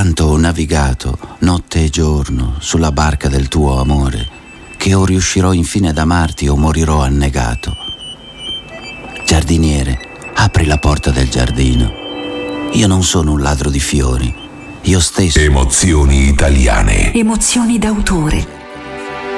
tanto ho navigato notte e giorno sulla barca del tuo amore, che o riuscirò infine ad amarti o morirò annegato. Giardiniere, apri la porta del giardino. Io non sono un ladro di fiori, io stesso. Emozioni italiane. Emozioni d'autore